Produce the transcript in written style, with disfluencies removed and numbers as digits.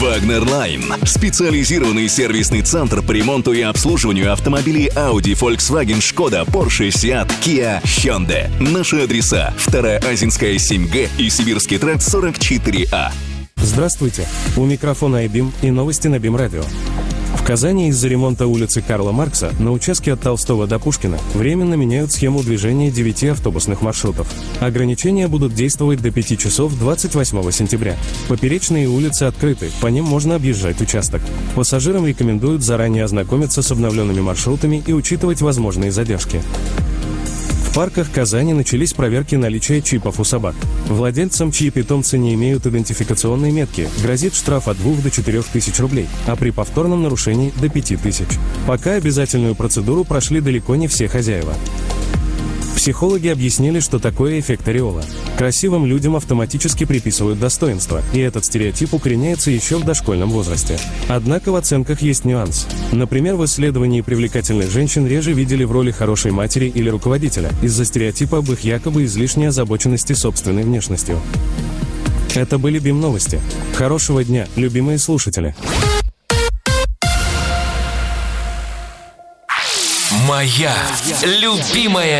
Wagner Line. Специализированный сервисный центр по ремонту и обслуживанию автомобилей Audi, Volkswagen, Skoda, Porsche, Seat, Kia, Hyundai. Наши адреса: 2-я Азинская 7Г и Сибирский тракт 44А. Здравствуйте! У микрофона iBeam и новости на BeamRadio. В Казани из-за ремонта улицы Карла Маркса на участке от Толстого до Пушкина временно меняют схему движения 9 автобусных маршрутов. Ограничения будут действовать до 5 часов 28 сентября. Поперечные улицы открыты, по ним можно объезжать участок. Пассажирам рекомендуют заранее ознакомиться с обновленными маршрутами и учитывать возможные задержки. В парках Казани начались проверки наличия чипов у собак. Владельцам, чьи питомцы не имеют идентификационной метки, грозит штраф от 2 до 4 тысяч рублей, а при повторном нарушении до 5 тысяч. Пока обязательную процедуру прошли далеко не все хозяева. Психологи объяснили, что такое эффект ореола. Красивым людям автоматически приписывают достоинство, и этот стереотип укореняется еще в дошкольном возрасте. Однако в оценках есть нюанс. Например, в исследовании привлекательных женщин реже видели в роли хорошей матери или руководителя из-за стереотипа об их якобы излишней озабоченности собственной внешностью. Это были BeamRadio новости. Хорошего дня, любимые слушатели! Моя любимая